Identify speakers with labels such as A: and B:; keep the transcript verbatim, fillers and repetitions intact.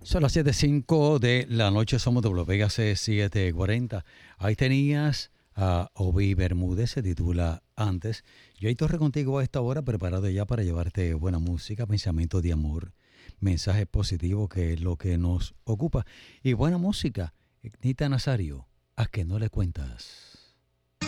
A: Son las siete cinco de la noche, somos W Vega C setecientos cuarenta. Ahí tenías a Obi Bermúdez, se titula Antes. Yo ahí torre contigo a esta hora, preparado ya para llevarte buena música, pensamientos de amor, mensajes positivos, que es lo que nos ocupa. Y buena música, Nita Nazario, ¿a que no le cuentas?